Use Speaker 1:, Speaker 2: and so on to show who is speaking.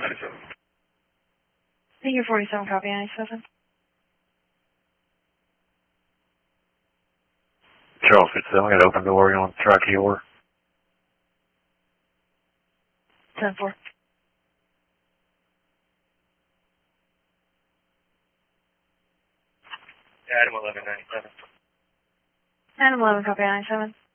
Speaker 1: Figure 47, copy 97.
Speaker 2: Charles 57, I got open door, you want to try key order?
Speaker 1: 10-4.
Speaker 3: Adam 1197.
Speaker 1: Adam 11, copy 97.